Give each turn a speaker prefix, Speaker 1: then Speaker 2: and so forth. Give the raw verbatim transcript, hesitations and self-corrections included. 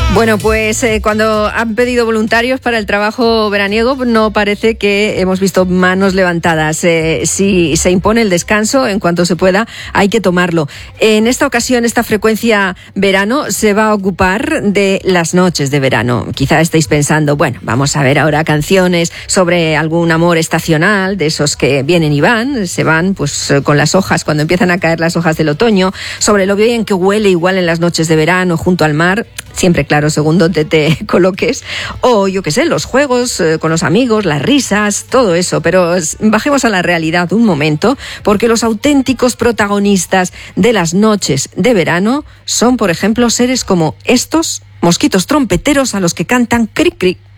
Speaker 1: Bueno, pues eh, cuando han pedido voluntarios para el trabajo veraniego, no parece que hemos visto manos levantadas. Eh, si se impone el descanso, en cuanto se pueda, hay que tomarlo. En esta ocasión, esta frecuencia verano se va a ocupar de las noches de verano. Quizá estéis pensando, bueno, vamos a ver ahora canciones sobre algún amor estacional, de esos que vienen y van, se van pues con las hojas, cuando empiezan a caer las hojas del otoño, sobre lo bien que huele igual en las noches de verano junto al mar, siempre claro, según donde te coloques, o yo qué sé, los juegos eh, con los amigos, las risas, todo eso. Pero bajemos a la realidad un momento, porque los auténticos protagonistas de las noches de verano son, por ejemplo, seres como estos mosquitos trompeteros a los que cantan cric cric.